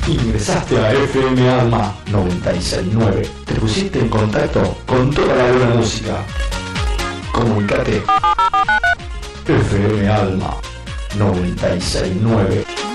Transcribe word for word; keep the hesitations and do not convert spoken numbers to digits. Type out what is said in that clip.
Ingresaste a F M Alma noventa y seis punto nueve. Te pusiste en contacto con toda la buena música. Comunicate. F M Alma noventa y seis punto nueve.